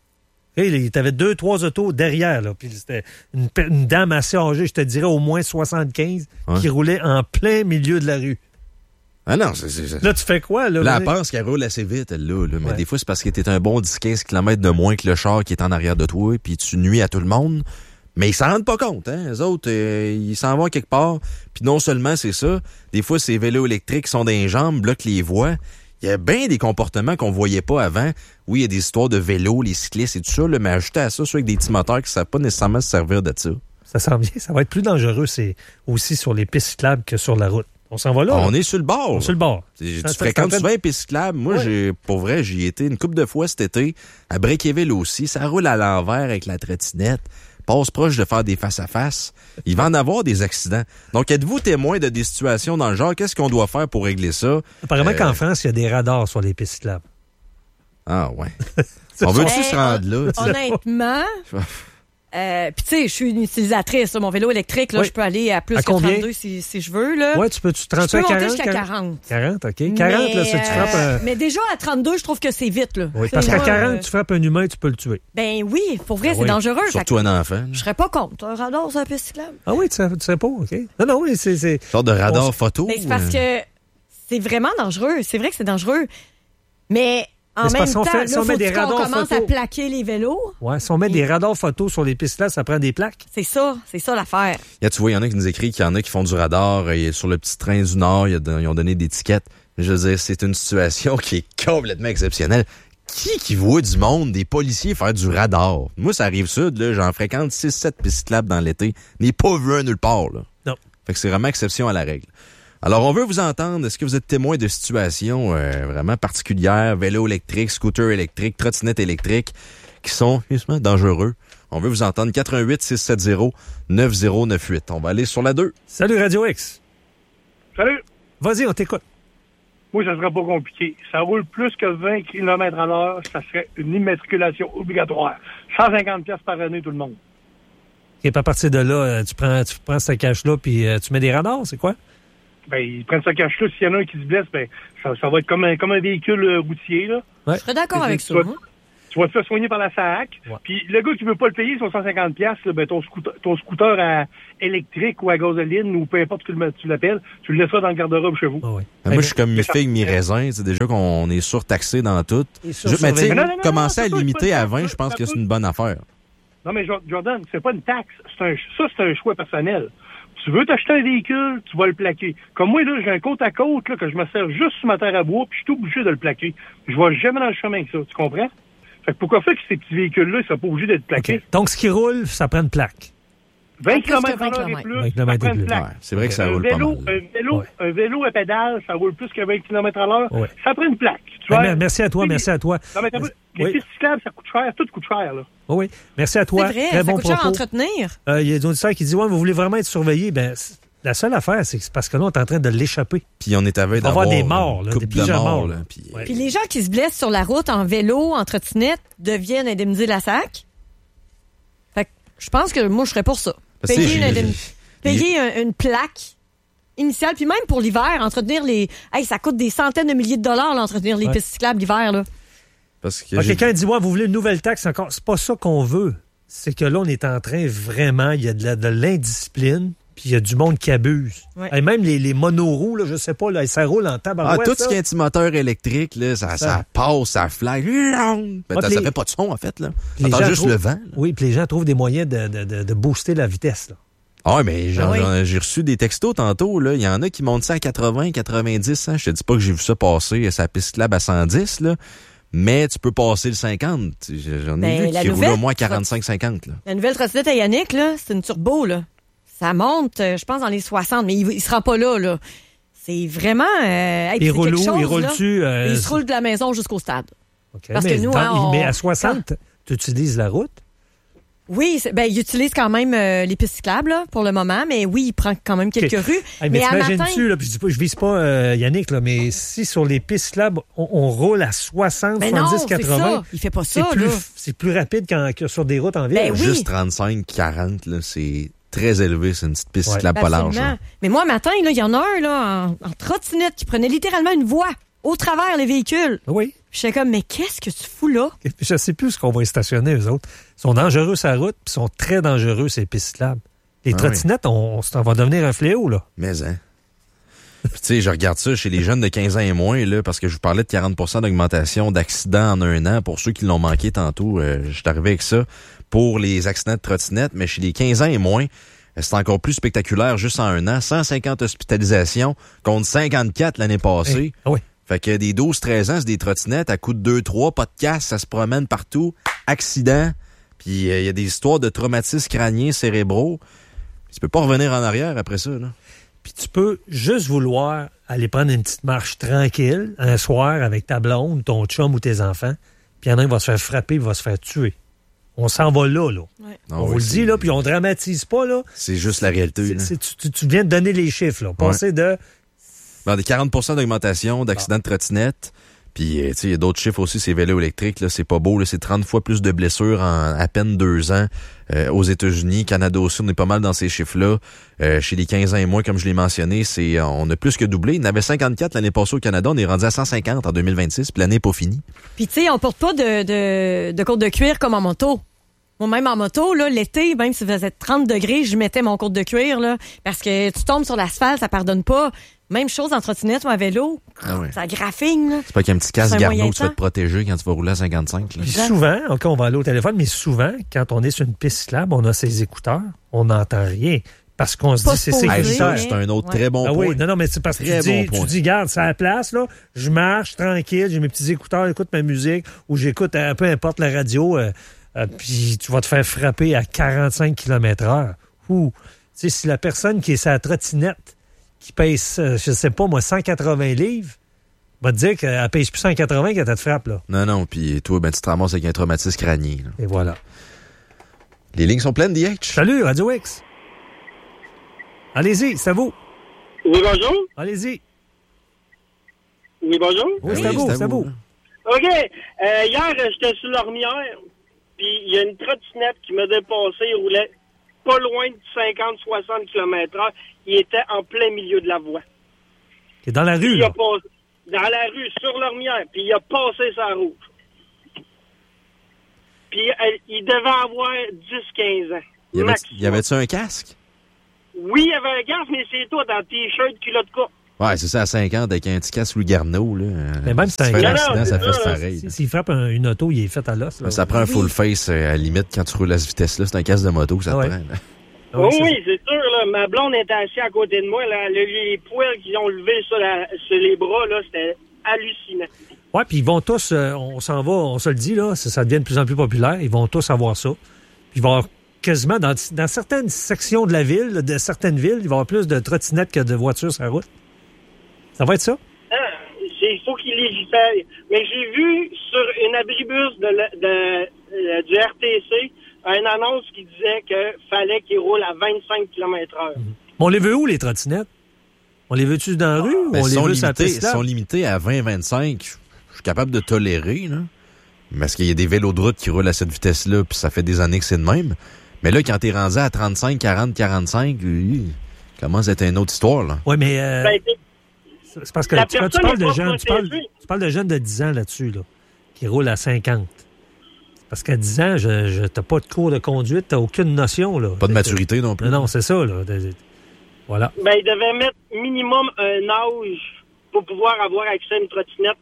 [SPEAKER 4] Il y avait deux, trois autos derrière, là, puis c'était une, une dame assez âgée, je te dirais au moins soixante-quinze, ouais. qui roulait en plein milieu de la rue.
[SPEAKER 1] Ah non, c'est... c'est...
[SPEAKER 4] Là, tu fais quoi, là?
[SPEAKER 1] Là, elle pense qu'elle roule assez vite, elle, là. là. Mais
[SPEAKER 4] ouais.
[SPEAKER 1] des fois, c'est parce que t'es un bon dix à quinze kilomètres de moins que le char qui est en arrière de toi, puis tu nuis à tout le monde. Mais ils s'en rendent pas compte, hein. Les autres, euh, ils s'en vont quelque part. Puis non seulement c'est ça, des fois, ces vélos électriques sont dans les jambes, bloquent les voies. Il y a bien des comportements qu'on voyait pas avant. Oui, il y a des histoires de vélos, les cyclistes et tout ça, là, mais ajouter à ça, ceux avec des petits moteurs qui ne savent pas nécessairement se servir de ça.
[SPEAKER 4] Ça sent bien. Ça va être plus dangereux, c'est aussi sur les pistes cyclables que sur la route. On s'en va là.
[SPEAKER 1] On
[SPEAKER 4] là.
[SPEAKER 1] est sur le bord.
[SPEAKER 4] On est sur le bord.
[SPEAKER 1] Tu
[SPEAKER 4] ça,
[SPEAKER 1] fréquentes
[SPEAKER 4] ça,
[SPEAKER 1] souvent les pistes cyclables. Moi, ouais. j'ai, pour vrai, j'y ai été une couple de fois cet été. À Bréquéville aussi. Ça roule à l'envers avec la trottinette. Passe proche de faire des face-à-face. Il va en avoir des accidents. Donc, êtes-vous témoin de des situations dans le genre? Qu'est-ce qu'on doit faire pour régler ça?
[SPEAKER 4] Apparemment
[SPEAKER 1] euh...
[SPEAKER 4] qu'en France, il y a des radars sur les pistes cyclables.
[SPEAKER 1] Ah, ouais. On veut-tu
[SPEAKER 12] hey,
[SPEAKER 1] se rendre là?
[SPEAKER 12] Honnêtement... Euh, puis tu sais, je suis une utilisatrice, là, mon vélo électrique, là,
[SPEAKER 4] oui.
[SPEAKER 12] je peux aller à plus
[SPEAKER 4] à
[SPEAKER 12] que
[SPEAKER 4] combien?
[SPEAKER 12] trente-deux si, si je veux. Là.
[SPEAKER 4] Ouais, tu peux tu trente-cinq,
[SPEAKER 12] je peux monter
[SPEAKER 4] quarante,
[SPEAKER 12] jusqu'à quarante.
[SPEAKER 4] quarante, OK. quarante,
[SPEAKER 12] mais,
[SPEAKER 4] là, ça, tu frappes un...
[SPEAKER 12] Mais déjà, à trente-deux, je trouve que c'est vite, là.
[SPEAKER 4] Oui, parce
[SPEAKER 12] c'est
[SPEAKER 4] qu'à
[SPEAKER 12] moi,
[SPEAKER 4] quarante,
[SPEAKER 12] euh...
[SPEAKER 4] tu frappes un humain, tu peux le tuer.
[SPEAKER 12] Ben oui, pour vrai,
[SPEAKER 4] ah,
[SPEAKER 12] c'est
[SPEAKER 4] oui.
[SPEAKER 12] dangereux.
[SPEAKER 1] Surtout un enfant. Là.
[SPEAKER 12] Je serais pas contre un radar sur la piste cyclable.
[SPEAKER 4] Ah oui, tu sais, tu sais pas, OK. Non, non, oui, c'est... c'est...
[SPEAKER 1] Sorte de radar
[SPEAKER 4] On...
[SPEAKER 1] photo.
[SPEAKER 12] Ben, c'est parce que c'est vraiment dangereux. C'est vrai que c'est dangereux. Mais... En
[SPEAKER 4] mais
[SPEAKER 12] même temps,
[SPEAKER 4] fait,
[SPEAKER 12] là,
[SPEAKER 4] si on met des
[SPEAKER 12] qu'on
[SPEAKER 4] radars
[SPEAKER 12] commence
[SPEAKER 4] photos...
[SPEAKER 12] à plaquer les vélos.
[SPEAKER 4] Ouais, si on met et... des radars photos sur les pistes là, ça prend des plaques.
[SPEAKER 12] C'est ça, c'est ça l'affaire.
[SPEAKER 1] Là, tu vois, il y en a qui nous écrivent qu'il y en a qui font du radar. Et sur le petit train du Nord, ils ont donné des tickets. Je veux dire, c'est une situation qui est complètement exceptionnelle. Qui qui voit du monde, des policiers faire du radar? Moi, ça arrive sud, là, j'en fréquente six sept pistes cyclables dans l'été. N'ai pas vu un nulle part, là.
[SPEAKER 4] Non.
[SPEAKER 1] Fait que c'est vraiment exception à la règle. Alors, on veut vous entendre. Est-ce que vous êtes témoin de situations euh, vraiment particulières, vélo électrique, scooter électrique, trottinette électrique, qui sont justement dangereux? On veut vous entendre. quatre un huit six sept zéro neuf zéro neuf huit. On va aller sur la deux.
[SPEAKER 4] Salut Radio X.
[SPEAKER 13] Salut.
[SPEAKER 4] Vas-y, on t'écoute.
[SPEAKER 13] moi, ça serait pas compliqué. Ça roule plus que vingt kilomètres à l'heure, ça serait une immatriculation obligatoire. cent cinquante piastres par année, tout le monde.
[SPEAKER 4] Et à partir de là, euh, tu prends, tu prends ce cash-là puis euh, tu mets des radars, c'est quoi?
[SPEAKER 13] Ben, ils prennent ce cash-là. S'il y en a un qui se blesse, ben, ça, ça va être comme un, comme un véhicule euh, routier, là.
[SPEAKER 4] Ouais.
[SPEAKER 12] Je serais d'accord
[SPEAKER 13] Et
[SPEAKER 12] avec
[SPEAKER 13] tu
[SPEAKER 12] ça.
[SPEAKER 13] vas-
[SPEAKER 12] moi.
[SPEAKER 13] Tu vas te faire soigner par la S A A C.
[SPEAKER 4] Ouais.
[SPEAKER 13] Puis le gars qui veut pas le payer, son cent cinquante piastres, là, ben, ton scooter, ton scooter à électrique ou à gasoline ou peu importe ce que tu le- tu l'appelles, tu le laisseras dans le garde-robe chez vous.
[SPEAKER 4] Ah ouais.
[SPEAKER 1] Ben, moi, je suis comme
[SPEAKER 13] Mais ça-
[SPEAKER 1] mi-figue, mi-raisin. C'est déjà qu'on est surtaxé dans tout.
[SPEAKER 4] Et
[SPEAKER 1] Je- Mais tu sais,
[SPEAKER 4] sursurveillé.
[SPEAKER 13] Mais non, non, non,
[SPEAKER 1] commencer
[SPEAKER 13] non,
[SPEAKER 1] à
[SPEAKER 13] c'est pas-
[SPEAKER 1] limiter
[SPEAKER 13] c'est pas-
[SPEAKER 1] à vingt, je pense que c'est une bonne affaire.
[SPEAKER 13] Non, mais Jo- Jordan, c'est pas une taxe. C'est un, ça, c'est un choix personnel. Tu veux t'acheter un véhicule, tu vas le plaquer. Comme moi, là, j'ai un côte à côte, là, que je me sers juste sur ma terre à bois, puis je suis obligé de le plaquer. Je vais jamais dans le chemin avec ça. Tu comprends? Fait que pourquoi faire que ces petits véhicules-là, ils sont pas obligés d'être plaqués?
[SPEAKER 4] OK. Donc, ce qui roule, ça prend une plaque.
[SPEAKER 13] vingt
[SPEAKER 12] Plus que
[SPEAKER 13] kilomètres
[SPEAKER 12] vingt
[SPEAKER 13] à l'heure et
[SPEAKER 12] kilomètres.
[SPEAKER 13] plus,
[SPEAKER 4] vingt
[SPEAKER 13] ça
[SPEAKER 4] kilomètres
[SPEAKER 13] prend
[SPEAKER 4] et
[SPEAKER 13] une
[SPEAKER 4] plus.
[SPEAKER 13] plaque.
[SPEAKER 1] Ouais, c'est vrai que ça
[SPEAKER 13] Un
[SPEAKER 1] roule pas
[SPEAKER 13] vélo,
[SPEAKER 1] mal.
[SPEAKER 13] un vélo,
[SPEAKER 4] Ouais.
[SPEAKER 13] un vélo à pédale, ça roule plus que vingt kilomètres à l'heure.
[SPEAKER 4] Ouais.
[SPEAKER 13] Ça prend une plaque. Tu
[SPEAKER 4] Ben,
[SPEAKER 13] vois?
[SPEAKER 4] mer- merci à toi,
[SPEAKER 13] Oui,
[SPEAKER 4] merci à toi.
[SPEAKER 13] Non, mais t'as vu, les
[SPEAKER 4] Oui.
[SPEAKER 13] pistes cyclables, ça coûte cher. Tout coûte cher, là.
[SPEAKER 4] Oh oui, merci à toi.
[SPEAKER 12] C'est vrai,
[SPEAKER 4] Très
[SPEAKER 12] ça
[SPEAKER 4] bon
[SPEAKER 12] coûte cher à
[SPEAKER 4] propos.
[SPEAKER 12] entretenir.
[SPEAKER 4] Euh, Il y a des auditeurs qui disent, ouais, mais vous voulez vraiment être surveillé? Ben, c'est- la seule affaire, c'est que c'est parce que là, on est en train de l'échapper.
[SPEAKER 1] Puis on est à veille
[SPEAKER 4] Il va y avoir
[SPEAKER 1] d'avoir
[SPEAKER 4] des morts,
[SPEAKER 1] une
[SPEAKER 4] là,
[SPEAKER 1] couple
[SPEAKER 4] des
[SPEAKER 1] de
[SPEAKER 4] plusieurs
[SPEAKER 1] morts.
[SPEAKER 4] morts,
[SPEAKER 1] là,
[SPEAKER 4] là.
[SPEAKER 1] puis-
[SPEAKER 4] Ouais.
[SPEAKER 12] Puis les gens qui se blessent sur la route en vélo, en trottinette, deviennent indemnisés la S A C. Fait que je pense que moi, je serais pour ça.
[SPEAKER 1] Parce que,
[SPEAKER 12] Payer,
[SPEAKER 1] j'ai-
[SPEAKER 12] une, indemn-
[SPEAKER 1] j'ai-
[SPEAKER 12] payer un- une plaque initiale, puis même pour l'hiver, entretenir les... Hey, ça coûte des centaines de milliers de dollars, là, entretenir les
[SPEAKER 4] Ouais.
[SPEAKER 12] pistes cyclables l'hiver, là.
[SPEAKER 1] Parce que
[SPEAKER 4] Ah,
[SPEAKER 1] j'ai-
[SPEAKER 4] quelqu'un dit, ouais, vous voulez une nouvelle taxe encore? C'est pas ça qu'on veut. C'est que là, on est en train vraiment, il y a de la- de l'indiscipline, puis il y a du monde qui abuse.
[SPEAKER 12] Ouais.
[SPEAKER 4] Et même les, les monoroues, là, je sais pas, là, ça roule en
[SPEAKER 1] Ah,
[SPEAKER 4] tabarouette.
[SPEAKER 1] tout ce
[SPEAKER 4] ça.
[SPEAKER 1] qui est anti-moteur électrique, là, ça,
[SPEAKER 4] Ça.
[SPEAKER 1] ça passe, ça flag. Ben,
[SPEAKER 4] Ah,
[SPEAKER 1] ça
[SPEAKER 4] puis
[SPEAKER 1] ça
[SPEAKER 4] les-
[SPEAKER 1] fait pas de son, en fait. Là.
[SPEAKER 4] Les
[SPEAKER 1] T'entends
[SPEAKER 4] gens
[SPEAKER 1] juste
[SPEAKER 4] trouvent-
[SPEAKER 1] le vent. là.
[SPEAKER 4] Oui, puis les gens trouvent des moyens de, de, de, de booster la vitesse. Là.
[SPEAKER 1] Ah ouais, mais j'en-
[SPEAKER 12] Ah oui.
[SPEAKER 1] j'en- j'ai reçu des textos tantôt. Là. Il y en a qui montent ça à quatre-vingts, quatre-vingt-dix. Hein. Je te dis pas que j'ai vu ça passer, sa piste cyclable à cent dix, là. Mais tu peux passer le cinquante. J'en ai
[SPEAKER 12] Ben,
[SPEAKER 1] vu
[SPEAKER 12] la
[SPEAKER 1] qui roulaient
[SPEAKER 12] nouvelle-
[SPEAKER 1] au moins quarante-cinq cinquante. Là.
[SPEAKER 12] La nouvelle trottinette à Yannick, là, c'est une turbo, là. Ça monte, euh, je pense, dans les soixante, mais il, il se rend pas là, là. C'est vraiment... Euh, hey,
[SPEAKER 4] Il
[SPEAKER 12] c'est
[SPEAKER 4] roule
[SPEAKER 12] quelque
[SPEAKER 4] où?
[SPEAKER 12] chose,
[SPEAKER 4] Il
[SPEAKER 12] là.
[SPEAKER 4] roule-tu? euh,
[SPEAKER 12] Il se roule de la maison jusqu'au stade.
[SPEAKER 4] OK,
[SPEAKER 12] Parce
[SPEAKER 4] mais
[SPEAKER 12] que nous,
[SPEAKER 4] dans-
[SPEAKER 12] hein, on-
[SPEAKER 4] Mais à soixante, tu utilises la route?
[SPEAKER 12] Oui, c'est- ben, il utilise quand même euh, les pistes cyclables, là, pour le moment, mais oui, il prend quand même quelques
[SPEAKER 4] OK.
[SPEAKER 12] rues.
[SPEAKER 4] Hey, mais
[SPEAKER 12] mais à
[SPEAKER 4] t'imagines-tu,
[SPEAKER 12] matin...
[SPEAKER 4] là, puis je dis pas, je vise pas euh, Yannick, là, mais si sur les pistes cyclables, on, on roule à soixante,
[SPEAKER 12] Mais non,
[SPEAKER 4] soixante-dix,
[SPEAKER 12] c'est
[SPEAKER 4] quatre-vingts,
[SPEAKER 12] ça. Il fait pas
[SPEAKER 4] c'est
[SPEAKER 12] ça,
[SPEAKER 4] plus,
[SPEAKER 12] là.
[SPEAKER 4] c'est plus rapide qu'en- que sur des routes en ville.
[SPEAKER 12] Ben oui.
[SPEAKER 1] Juste trente-cinq, quarante, là, c'est très élevé. C'est une petite piste
[SPEAKER 4] Ouais.
[SPEAKER 1] cyclable pas large.
[SPEAKER 12] Absolument.
[SPEAKER 1] là.
[SPEAKER 12] Mais moi, matin, là, il y en a un là, en, en trottinette qui prenait littéralement une voie au travers les véhicules.
[SPEAKER 4] Oui.
[SPEAKER 12] J'étais comme, mais qu'est-ce que tu fous là?
[SPEAKER 4] Et puis je sais plus ce qu'on va y stationner, eux autres. Ils sont dangereux sur la route, puis ils sont très dangereux, ces pistes cyclables. Les
[SPEAKER 1] Ah
[SPEAKER 4] trottinettes, on, ça va devenir un fléau, là.
[SPEAKER 1] Mais, hein. Puis, tu sais, je regarde ça chez les jeunes de quinze ans et moins, là, parce que je vous parlais de quarante pour cent d'augmentation d'accidents en un an. Pour ceux qui l'ont manqué tantôt, euh, je suis arrivé avec ça. Pour les accidents de trottinette, mais chez les quinze ans et moins, euh, c'est encore plus spectaculaire juste en un an. cent cinquante hospitalisations contre cinquante-quatre l'année passée.
[SPEAKER 4] Ah oui.
[SPEAKER 1] Fait que des douze treize ans, c'est des trottinettes à coups de deux trois, pas de casse, ça se promène partout, accident, puis il euh, y a des histoires de traumatismes crâniens, cérébraux. Puis tu peux pas revenir en arrière après ça, là.
[SPEAKER 4] Puis tu peux juste vouloir aller prendre une petite marche tranquille un soir avec ta blonde, ton chum ou tes enfants, puis il y en a un qui va se faire frapper, il va se faire tuer. On s'en va là, là.
[SPEAKER 12] Ouais.
[SPEAKER 1] Ah
[SPEAKER 4] on
[SPEAKER 1] oui,
[SPEAKER 4] vous le
[SPEAKER 1] c'est-
[SPEAKER 4] dit, là, puis on dramatise pas, là.
[SPEAKER 1] C'est juste la réalité,
[SPEAKER 4] C'est-
[SPEAKER 1] là.
[SPEAKER 4] c'est- tu, tu- tu viens de donner les chiffres, là. Passer de...
[SPEAKER 1] Ben, des quarante pour cent d'augmentation d'accidents de trottinette. Puis, euh, tu sais, il y a d'autres chiffres aussi, ces vélos électriques, là, c'est pas beau, là, c'est trente fois plus de blessures en à peine deux ans euh, aux États-Unis. Canada aussi, on est pas mal dans ces chiffres-là. Euh, chez les quinze ans et moins, comme je l'ai mentionné, c'est on a plus que doublé. Il y en avait cinquante-quatre l'année passée au Canada, on est rendu à cent cinquante en deux mille vingt-six, puis l'année n'est pas finie.
[SPEAKER 12] Puis tu sais, on porte pas de, de, de côte de cuir comme en moto. Moi, même en moto, là, l'été, même s'il faisait trente degrés, je mettais mon côte de cuir, là, parce que tu tombes sur l'asphalte, ça pardonne pas. Même chose en trottinette ou à vélo.
[SPEAKER 1] Ah ouais.
[SPEAKER 12] Ça graffine, là.
[SPEAKER 1] C'est pas qu'il y a un petit
[SPEAKER 12] C'est un
[SPEAKER 1] casque
[SPEAKER 12] moyen
[SPEAKER 1] Garneau que tu vas
[SPEAKER 12] temps.
[SPEAKER 1] te protéger quand tu vas rouler à cinquante-cinq. Là.
[SPEAKER 4] Puis souvent, OK, on va aller au téléphone, mais souvent, quand on est sur une piste cyclable, on a ses écouteurs, on n'entend rien. Parce qu'on se
[SPEAKER 12] Pas
[SPEAKER 4] dit, c'est
[SPEAKER 12] supposé.
[SPEAKER 1] Hey,
[SPEAKER 4] sécuritaire.
[SPEAKER 1] ça, c'est un autre
[SPEAKER 12] Ouais.
[SPEAKER 1] très bon
[SPEAKER 4] Ah
[SPEAKER 1] point.
[SPEAKER 4] oui, non, non, mais c'est parce que tu
[SPEAKER 1] Très
[SPEAKER 4] dis,
[SPEAKER 1] bon point.
[SPEAKER 4] tu dis, garde, c'est à la place, là, je marche tranquille, j'ai mes petits écouteurs, j'écoute ma musique, ou j'écoute, euh, peu importe la radio, euh, euh, puis tu vas te faire frapper à quarante-cinq kilomètres heure. Ou, tu sais, si la personne qui est sa trottinette, qui pèse, euh, je sais pas, moi, cent quatre-vingts livres, va te dire qu'elle pèse plus cent quatre-vingts quand elle te frappe, là.
[SPEAKER 1] Non, non, puis toi, ben, tu te ramasses avec un traumatisme crânien. Là.
[SPEAKER 4] Et voilà.
[SPEAKER 1] Les lignes sont pleines, D H.
[SPEAKER 4] Salut, Radio X. Allez-y, c'est à vous.
[SPEAKER 13] Oui, bonjour.
[SPEAKER 4] Allez-y.
[SPEAKER 14] Oui, bonjour.
[SPEAKER 4] Oui, c'est à vous, c'est à vous.
[SPEAKER 14] OK. Euh, hier, j'étais sur l'Ormière, puis il y a une trottinette qui m'a dépassé. Il roulait pas loin de cinquante à soixante kilomètres heure. Il était en plein milieu de la voie.
[SPEAKER 4] Il est dans la rue,
[SPEAKER 14] Puis il
[SPEAKER 4] là.
[SPEAKER 14] a passé, dans la rue, sur l'Ormière, puis il a passé sa rouge. Puis elle, il devait avoir dix à quinze ans.
[SPEAKER 1] Y avait-
[SPEAKER 14] maximum.
[SPEAKER 1] y avait-tu un casque?
[SPEAKER 14] Oui, il y avait un gaz, mais c'est toi, dans T-shirt, culotte courte.
[SPEAKER 1] Ouais, c'est ça, à cinquante, avec un petit casque Louis Garneau, là.
[SPEAKER 4] Mais même si c'est
[SPEAKER 1] Tu
[SPEAKER 4] un
[SPEAKER 1] fais
[SPEAKER 4] gars,
[SPEAKER 1] l'accident, ça fait
[SPEAKER 4] si-
[SPEAKER 1] pareil.
[SPEAKER 4] si- S'il frappe un- une auto, il est fait à l'os. là.
[SPEAKER 1] Ça prend un full face, euh, à la limite, quand tu roules à cette vitesse-là. C'est un casque de moto que ça te
[SPEAKER 4] Ouais.
[SPEAKER 1] prend. là.
[SPEAKER 4] Ah oui,
[SPEAKER 14] oui,
[SPEAKER 4] c'est
[SPEAKER 14] oui, c'est sûr. Là, ma blonde était assise à côté de moi. Là, le- les poils qu'ils ont levés sur, la- sur les bras, là, c'était hallucinant.
[SPEAKER 4] Ouais, puis ils vont tous, euh, on s'en va, on se le dit, là, ça, ça devient de plus en plus populaire. Ils vont tous avoir ça. Puis il va y avoir quasiment, dans, dans certaines sections de la ville, de certaines villes, il va y avoir plus de trottinettes que de voitures sur la route. Ça va être ça?
[SPEAKER 14] Ah, c'est- il faut qu'ils légifèrent. Mais j'ai vu sur une abribus de, la- de, euh, du R T C une annonce qui disait qu'il fallait qu'ils roulent à vingt-cinq kilomètres heure.
[SPEAKER 4] On les veut où, les trottinettes? On les veut-tu dans la rue ou
[SPEAKER 1] Ben,
[SPEAKER 4] on
[SPEAKER 1] ils
[SPEAKER 4] les
[SPEAKER 1] sont
[SPEAKER 4] veut sur la
[SPEAKER 1] limités,
[SPEAKER 4] piste
[SPEAKER 1] ils
[SPEAKER 4] cyclable?
[SPEAKER 1] sont limités à vingt à vingt-cinq. Je suis capable de tolérer, là. Parce qu'il y a des vélos de route qui roulent à cette vitesse-là, puis ça fait des années que c'est de même. Mais là, quand t'es rendu à trente-cinq, quarante, quarante-cinq, oui, commence à être une autre histoire, là.
[SPEAKER 4] Oui, mais euh,
[SPEAKER 14] Ben,
[SPEAKER 4] c'est parce que
[SPEAKER 14] la
[SPEAKER 4] tu, quand tu
[SPEAKER 14] personne
[SPEAKER 4] parles
[SPEAKER 14] est
[SPEAKER 4] de
[SPEAKER 14] pas
[SPEAKER 4] jeunes, tu parles,
[SPEAKER 14] protégée.
[SPEAKER 4] tu parles de jeunes de dix ans là-dessus, là, qui roulent à cinquante. Parce qu'à dix ans, je, je, t'as pas de cours de conduite, t'as aucune notion, là.
[SPEAKER 1] Pas de maturité non plus.
[SPEAKER 4] Non, non, c'est ça, là. Voilà.
[SPEAKER 14] Ben, ils devaient mettre minimum un âge pour pouvoir avoir accès à une trottinette.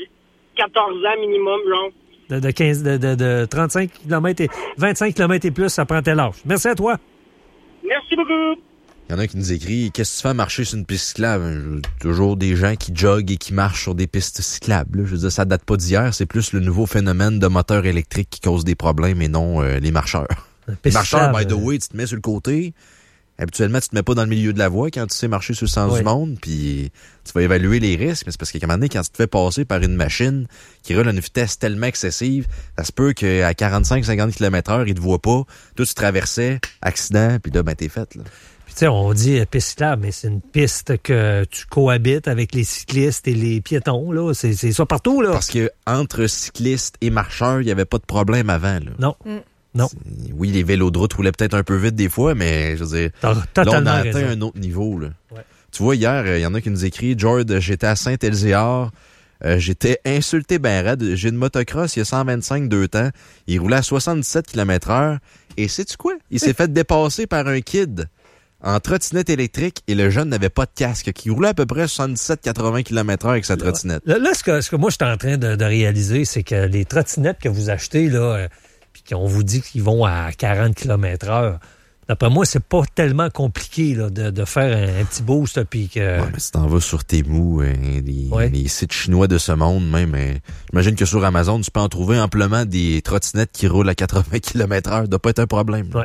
[SPEAKER 14] quatorze ans minimum, genre.
[SPEAKER 4] De, de, quinze, de, de, de trente-cinq kilomètres et vingt-cinq kilomètres et plus, ça prend tel âge. Merci à toi.
[SPEAKER 14] Merci beaucoup.
[SPEAKER 1] Il y en a qui nous écrit « Qu'est-ce que tu fais marcher sur une piste cyclable? » Toujours des gens qui joguent et qui marchent sur des pistes cyclables. là. Je veux dire, ça date pas d'hier. C'est plus le nouveau phénomène de moteurs électriques qui cause des problèmes et non euh, les marcheurs. Les
[SPEAKER 4] piste
[SPEAKER 1] marcheurs, by
[SPEAKER 4] cyclable,
[SPEAKER 1] the way, tu te mets sur le côté. Habituellement, tu te mets pas dans le milieu de la voie quand tu sais marcher sur le sens
[SPEAKER 4] Oui.
[SPEAKER 1] du monde, puis tu vas évaluer les risques. Mais c'est parce qu'à un moment donné, quand tu te fais passer par une machine qui roule à une vitesse tellement excessive, ça se peut qu'à quarante-cinq à cinquante kilomètres heure, il te voit pas. Toi, tu traversais, accident, puis là, ben, t'es fait, là.
[SPEAKER 4] Puis tu sais, on dit euh, piste cyclable, mais c'est une piste que tu cohabites avec les cyclistes et les piétons, là. C'est, c'est ça partout, là.
[SPEAKER 1] Parce que entre cyclistes et marcheurs, il y avait pas de problème avant, là.
[SPEAKER 4] Non. Non.
[SPEAKER 1] Oui, les vélos de route roulaient peut-être un peu vite des fois, mais je veux dire,
[SPEAKER 4] T'as
[SPEAKER 1] là,
[SPEAKER 4] totalement
[SPEAKER 1] on a atteint
[SPEAKER 4] raison.
[SPEAKER 1] un autre niveau, là.
[SPEAKER 4] Ouais.
[SPEAKER 1] Tu vois, hier, il y en a qui nous écrit, George, j'étais à Saint-Elzéar, euh, j'étais insulté ben raide. J'ai une motocross, il y a cent vingt-cinq, deux temps. Il roulait à soixante-dix-sept kilomètres heure. Et sais-tu quoi? Il s'est fait dépasser par un kid en trottinette électrique et le jeune n'avait pas de casque, qui roulait à peu près soixante-dix-sept à quatre-vingts kilomètres heure avec sa trottinette.
[SPEAKER 4] Là, là, ce, que, ce que moi, je suis en train de, de réaliser, c'est que les trottinettes que vous achetez, là, euh, puis qu'on vous dit qu'ils vont à quarante kilomètres heure, d'après moi, c'est pas tellement compliqué là, de, de faire un, un petit boost. Puis que...
[SPEAKER 1] Ouais, mais si t'en vas sur Temu, euh, les,
[SPEAKER 4] Ouais.
[SPEAKER 1] les sites chinois de ce monde, même, euh, j'imagine que sur Amazon, tu peux en trouver amplement des trottinettes qui roulent à quatre-vingts kilomètres heure. Ça doit pas être un problème. là.
[SPEAKER 4] Ouais.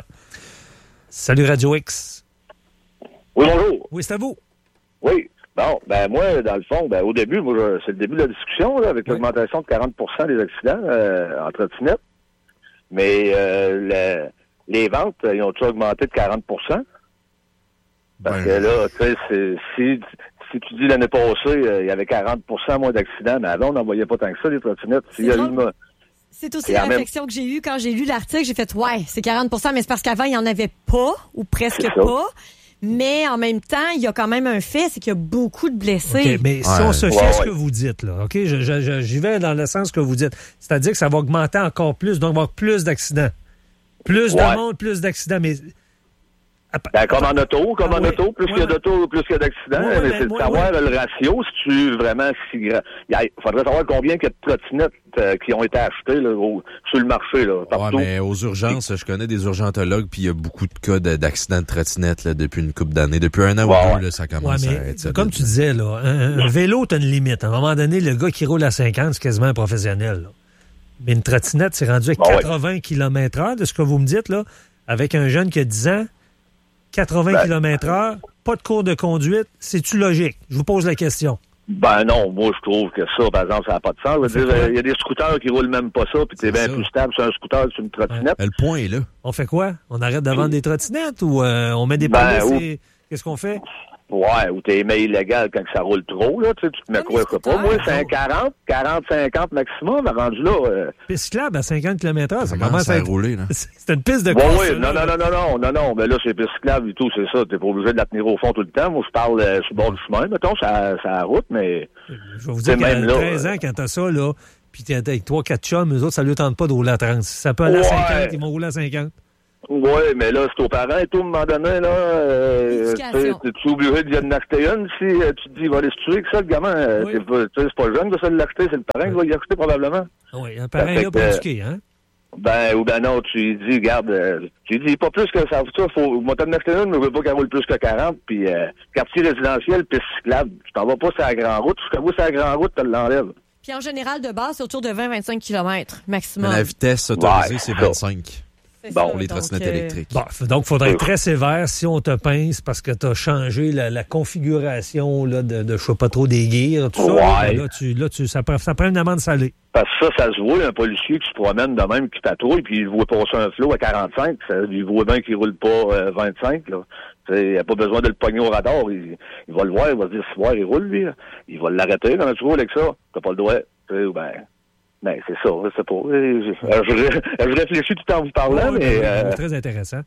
[SPEAKER 4] Salut Radio X.
[SPEAKER 15] Oui, bonjour.
[SPEAKER 4] Oui, c'est à vous.
[SPEAKER 15] Oui. Bon, ben moi, dans le fond, ben au début, moi, je- c'est le début de la discussion, là, avec l'augmentation de quarante pour cent des accidents euh, en trottinette. Mais euh, le- les ventes, ils ont-ils augmenté de quarante pour cent? Parce
[SPEAKER 1] Ben,
[SPEAKER 15] que là, tu sais, c'est- si, si tu dis l'année passée, euh, il y avait quarante pour cent moins d'accidents, mais avant, on n'en voyait pas tant que ça, les trottinettes. S'il y a eu une-
[SPEAKER 12] C'est aussi
[SPEAKER 15] C'est
[SPEAKER 12] la
[SPEAKER 15] la même-
[SPEAKER 12] réflexion que j'ai eue quand j'ai lu l'article. J'ai fait, ouais, c'est quarante pour cent, mais c'est parce qu'avant, il n'y en avait pas, ou presque
[SPEAKER 15] C'est ça.
[SPEAKER 12] pas. Mais en même temps, il y a quand même un fait, c'est qu'il y a beaucoup de blessés.
[SPEAKER 4] OK, mais si
[SPEAKER 1] Ouais.
[SPEAKER 4] on se fie
[SPEAKER 15] Ouais,
[SPEAKER 4] à ce
[SPEAKER 15] ouais.
[SPEAKER 4] que vous dites, là, OK, je- je- je- j'y vais dans le sens que vous dites. C'est-à-dire que ça va augmenter encore plus, donc il va y avoir plus d'accidents. Plus
[SPEAKER 15] Ouais.
[SPEAKER 4] de monde, plus d'accidents, mais...
[SPEAKER 15] Ben, comme en auto, comme
[SPEAKER 4] Ah
[SPEAKER 15] en
[SPEAKER 4] oui.
[SPEAKER 15] auto, plus
[SPEAKER 4] Ouais,
[SPEAKER 15] qu'il y a
[SPEAKER 4] ouais.
[SPEAKER 15] d'auto, plus qu'il y a d'accidents,
[SPEAKER 4] Ouais, ouais,
[SPEAKER 15] mais
[SPEAKER 4] mais
[SPEAKER 15] c'est de
[SPEAKER 4] moi,
[SPEAKER 15] savoir
[SPEAKER 4] ouais.
[SPEAKER 15] le ratio, si tu vraiment si grand. Il faudrait savoir combien il y a de trottinettes euh, qui ont été achetées là, au- sur le marché, là,
[SPEAKER 1] Ouais,
[SPEAKER 15] partout.
[SPEAKER 1] mais aux urgences, je connais des urgentologues, puis il y a beaucoup de cas de- d'accidents de trottinette là, depuis une couple d'années. Depuis un an
[SPEAKER 15] Ouais,
[SPEAKER 1] ou
[SPEAKER 15] ouais.
[SPEAKER 1] deux, là, ça
[SPEAKER 4] Ouais,
[SPEAKER 1] commence à
[SPEAKER 4] mais
[SPEAKER 1] être ça.
[SPEAKER 4] comme tu disais, là, un, un vélo, t'as une limite. À un moment donné, le gars qui roule à cinquante, c'est quasiment un professionnel. là. Mais une trottinette, c'est rendu à
[SPEAKER 15] Bon, ouais.
[SPEAKER 4] quatre-vingts kilomètres heure, de ce que vous me dites, là, avec un jeune qui a dix ans, quatre-vingts
[SPEAKER 15] Ben.
[SPEAKER 4] kilomètres heure, pas de cours de conduite. C'est-tu logique? Je vous pose la question.
[SPEAKER 15] Ben non, moi je trouve que ça, par exemple, ça n'a pas de sens. Je veux
[SPEAKER 4] fait
[SPEAKER 15] dire,
[SPEAKER 4] quoi?
[SPEAKER 15] euh, il y a des scooters qui roulent même pas ça, puis t'es
[SPEAKER 1] C'est
[SPEAKER 15] bien
[SPEAKER 1] ça.
[SPEAKER 15] plus stable sur un scooter que sur une trottinette.
[SPEAKER 1] Le point est là.
[SPEAKER 4] On fait quoi? On arrête de vendre des trottinettes ou euh, on met des
[SPEAKER 15] Ben,
[SPEAKER 4] polices
[SPEAKER 15] ou-
[SPEAKER 4] et... Qu'est-ce qu'on fait?
[SPEAKER 15] Ouais, ou t'es aimé illégal quand ça roule trop, là, tu sais, tu te mets quoi, je sais pas. Moi, c'est un quarante, quarante, cinquante maximum, mais rendu là. Euh...
[SPEAKER 4] Piste cyclable à cinquante kilomètres heure, ça,
[SPEAKER 1] ça commence à être... rouler, là.
[SPEAKER 4] C'est une piste de
[SPEAKER 15] bon,
[SPEAKER 4] course.
[SPEAKER 15] Oui, non, non, non, non, non, non, non, mais là, c'est piste cyclable et tout, c'est ça. T'es pas obligé de la tenir au fond tout le temps. Moi, je parle euh, sur le bord du chemin, mettons, ça, ça la route, mais.
[SPEAKER 4] Je vais vous dire qu'à
[SPEAKER 15] même là,
[SPEAKER 4] treize ans, quand t'as ça, là, puis t'es avec trois, quatre chums, eux autres, ça ne leur tente pas de rouler à trente. Si ça peut aller ouais. à cinquante, ils vont rouler à cinquante.
[SPEAKER 15] Oui, mais là, c'est aux parents et tout, à un moment donné, là, euh, t'es obligé de en acheter une si euh, tu te dis, il va aller se tuer que ça, le gamin. Euh, oui. C'est pas le jeune qui va se l'acheter, c'est le parent qui va y acheter probablement.
[SPEAKER 4] Oui, un parent là pour
[SPEAKER 15] euh,
[SPEAKER 4] éduquer, hein?
[SPEAKER 15] Ben, ou ben non, tu lui dis, regarde, euh, tu lui dis pas plus que ça, ça faut, moi, t'en acheter une, mais je veux pas qu'elle roule plus que quarante, puis euh, quartier résidentiel, piste cyclable, tu t'en vas pas sur la grande route, tu t'en vas sur la grande route, tu l'enlèves.
[SPEAKER 12] Puis en général, de base, c'est autour de vingt à vingt-cinq kilomètres maximum.
[SPEAKER 1] Mais la vitesse autorisée, ouais, c'est vingt-cinq.
[SPEAKER 12] C'est
[SPEAKER 1] bon,
[SPEAKER 12] ça,
[SPEAKER 1] pour les
[SPEAKER 12] donc,
[SPEAKER 1] trottinettes
[SPEAKER 12] euh...
[SPEAKER 1] électriques.
[SPEAKER 4] Bon, donc, il faudrait être très sévère si on te pince parce que tu as changé la, la configuration là, de, de, je sais pas trop, des gears, tout
[SPEAKER 15] ouais.
[SPEAKER 4] ça. Là, là, tu, là tu, ça, prend, ça prend une amende salée.
[SPEAKER 15] Parce que ça, ça se voit, un policier qui se promène de même, qui patrouille, puis il voit passer un flot à quarante-cinq, ça, il voit bien qu'il roule pas euh, vingt-cinq, là. Il n'y a pas besoin de le pogner au radar. Il, il va le voir, il va se dire, si voir, il roule, lui. Là. Il va l'arrêter quand tu roules avec ça. T'as pas le droit. Tu sais, ben... Ben, c'est ça, je sais pas. Je, je, je réfléchis tout en vous parlant,
[SPEAKER 4] oui,
[SPEAKER 15] mais...
[SPEAKER 4] Ben,
[SPEAKER 15] euh...
[SPEAKER 4] très intéressant.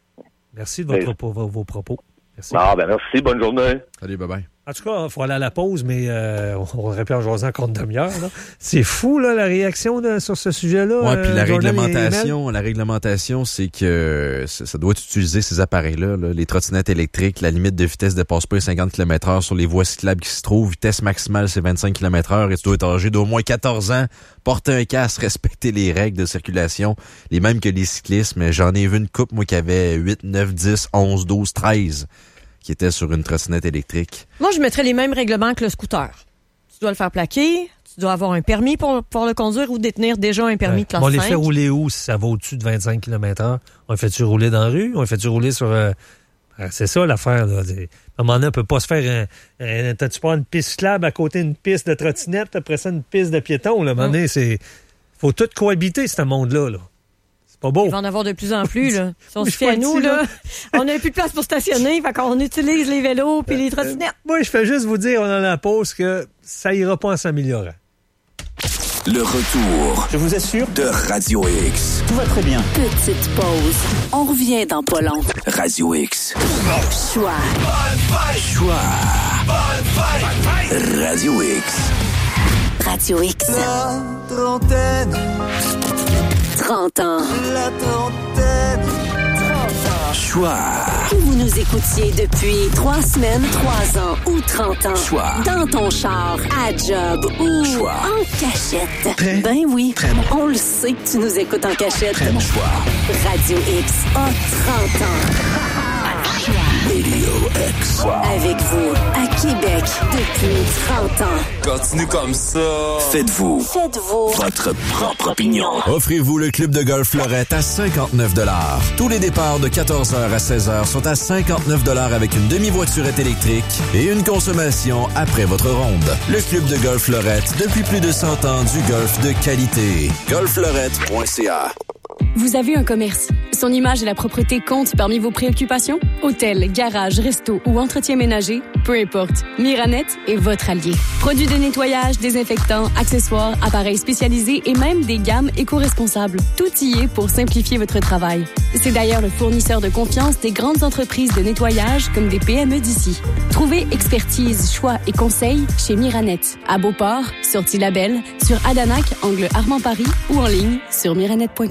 [SPEAKER 4] Merci de votre mais... propos, vos, vos propos. Merci.
[SPEAKER 15] Ah, ben merci, bonne journée.
[SPEAKER 1] Salut, bye-bye.
[SPEAKER 4] En tout cas, il faut aller à la pause, mais euh, on aurait pu en jaser encore une demi-heure. C'est fou, là, la réaction là, sur ce sujet-là.
[SPEAKER 1] Oui, puis la
[SPEAKER 4] euh,
[SPEAKER 1] réglementation, la réglementation, c'est que ça doit utiliser ces appareils-là, là, les trottinettes électriques. La limite de vitesse ne dépasse pas cinquante kilomètres heure sur les voies cyclables qui se trouvent. Vitesse maximale, c'est vingt-cinq kilomètres heure et tu dois être âgé d'au moins quatorze ans, porter un casque, respecter les règles de circulation, les mêmes que les cyclistes. Mais j'en ai vu une couple, moi, qui avait huit, neuf, dix, onze, douze, treize qui était sur une trottinette électrique.
[SPEAKER 12] Moi, je mettrais les mêmes règlements que le scooter. Tu dois le faire plaquer, tu dois avoir un permis pour pouvoir le conduire ou détenir déjà un permis ouais. de classe
[SPEAKER 4] On les
[SPEAKER 12] cinq.
[SPEAKER 4] fait rouler où si ça va au-dessus de vingt-cinq kilomètres heure? On les fait-tu rouler dans la rue? On les fait-tu rouler sur... Euh... C'est ça l'affaire. Là. À un moment donné, on peut pas se faire un... un... T'as-tu pas une piste cyclable à côté d'une piste de trottinette, après ça, une piste de piéton? Là. À un moment donné, oh. c'est... faut tout cohabiter, ce monde-là. Là. Pas beau.
[SPEAKER 12] Il va en avoir de plus en plus, là. Si on se fait à nous, là, on n'a plus de place pour stationner, fait qu'on utilise les vélos puis les trottinettes.
[SPEAKER 4] Euh, moi, je fais juste vous dire, on a la pause, que ça ira pas en s'améliorant.
[SPEAKER 10] Le retour.
[SPEAKER 16] Je vous assure.
[SPEAKER 10] De Radio X.
[SPEAKER 16] Tout va très bien.
[SPEAKER 11] Petite pause. On revient dans pas long.
[SPEAKER 10] Radio X.
[SPEAKER 11] Choix.
[SPEAKER 10] Choix. Radio X.
[SPEAKER 11] Radio X.
[SPEAKER 17] La trentaine.
[SPEAKER 11] trente ans.
[SPEAKER 17] La trentaine.
[SPEAKER 11] trente ans.
[SPEAKER 10] Choix.
[SPEAKER 11] Que vous nous écoutiez depuis trois semaines, trois ans ou trente ans.
[SPEAKER 10] Choix.
[SPEAKER 11] Dans ton char, à job ou
[SPEAKER 10] choix.
[SPEAKER 11] En cachette.
[SPEAKER 10] Très,
[SPEAKER 11] ben oui.
[SPEAKER 10] Très bon.
[SPEAKER 11] On le sait que tu nous écoutes en cachette.
[SPEAKER 10] Très bon choix.
[SPEAKER 11] Radio X a trente ans.
[SPEAKER 10] Radio X. Wow.
[SPEAKER 11] Avec vous, à Québec, depuis trente ans.
[SPEAKER 10] Continue comme ça. Faites-vous.
[SPEAKER 11] Faites-vous.
[SPEAKER 10] Votre propre opinion.
[SPEAKER 1] Offrez-vous le Club de golf Fleurette à cinquante-neuf dollars. Tous les départs de quatorze heures à seize heures sont à cinquante-neuf dollars avec une demi-voiturette électrique et une consommation après votre ronde. Le Club de golf Fleurette, depuis plus de cent ans, du golf de qualité. golf fleurette point c a.
[SPEAKER 18] Vous avez un commerce. Son image et la propreté comptent parmi vos préoccupations? Hôtel, garage, resto ou entretien ménager? Peu importe. Miranet est votre allié. Produits de nettoyage, désinfectants, accessoires, appareils spécialisés et même des gammes éco-responsables. Tout y est pour simplifier votre travail. C'est d'ailleurs le fournisseur de confiance des grandes entreprises de nettoyage comme des P M E d'ici. Trouvez expertise, choix et conseils chez Miranet. À Beauport, sur Tillabel, sur Adanac, angle Armand-Paris ou en ligne sur miranet point com.